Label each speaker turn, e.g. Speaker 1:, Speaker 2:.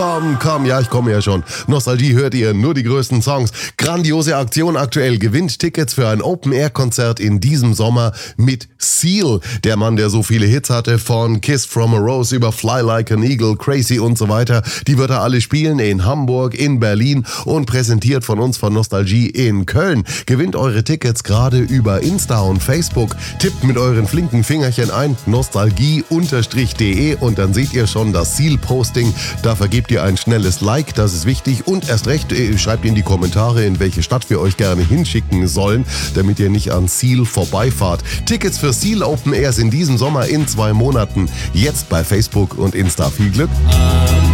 Speaker 1: Komm, ja, ich komme ja schon. Nostalgie hört ihr, nur die größten Songs. Grandiose Aktion aktuell. Gewinnt Tickets für ein Open-Air-Konzert in diesem Sommer mit Seal. Der Mann, der so viele Hits hatte, von Kiss from a Rose über Fly Like an Eagle, Crazy und so weiter. Die wird er alle spielen in Hamburg, in Berlin und präsentiert von uns von Nostalgie in Köln. Gewinnt eure Tickets gerade über Insta und Facebook. Tippt mit euren flinken Fingerchen ein nostalgie_de und dann seht ihr schon das Seal-Posting. Da vergebt ihr ein schnelles Like, das ist wichtig, und erst recht schreibt in die Kommentare, in welche Stadt wir euch gerne hinschicken sollen, damit ihr nicht an Seal vorbeifahrt. Tickets für Seal Open Airs in diesem Sommer in 2 Monaten. Jetzt bei Facebook und Insta. Viel Glück!